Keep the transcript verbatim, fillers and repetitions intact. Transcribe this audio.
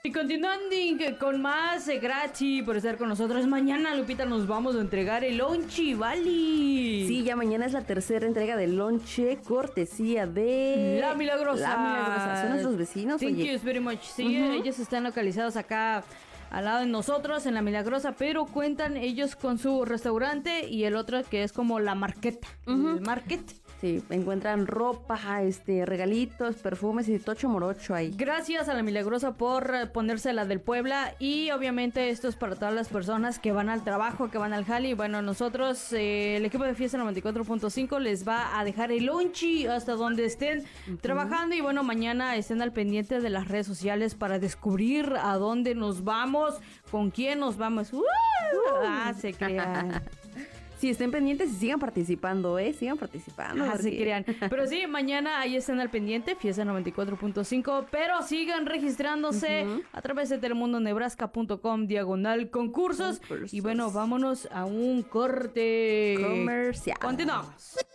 Y continuando con más, eh, gracias por estar con nosotros. Mañana, Lupita, nos vamos a entregar el lonche, ¿vale? Sí, ya mañana es la tercera entrega del lonche, cortesía de... La Milagrosa. La Milagrosa, son nuestros vecinos. Thank oye. you very much. Sí, Uh-huh. ellos están localizados acá al lado de nosotros, en La Milagrosa, pero cuentan ellos con su restaurante y el otro que es como la marqueta, Uh-huh. el market. Sí, encuentran ropa, este, regalitos, perfumes y tocho morocho ahí. Gracias a La Milagrosa por eh, ponerse la del Puebla y obviamente esto es para todas las personas que van al trabajo, que van al jali. Bueno, nosotros, eh, el equipo de Fiesta noventa y cuatro punto cinco les va a dejar el lonchi hasta donde estén uh-huh. trabajando y bueno, mañana estén al pendiente de las redes sociales para descubrir a dónde nos vamos, con quién nos vamos. ¡Uh! Uh. Ah, se crean. Sí, estén pendientes y sigan participando, ¿eh? Sigan participando. Ah, se crean. Pero sí, mañana ahí estén al pendiente, Fiesta noventa y cuatro punto cinco, pero sigan registrándose uh-huh. a través de telemundo nebraska punto com diagonal concursos. concursos. Y bueno, vámonos a un corte comercial. Continuamos.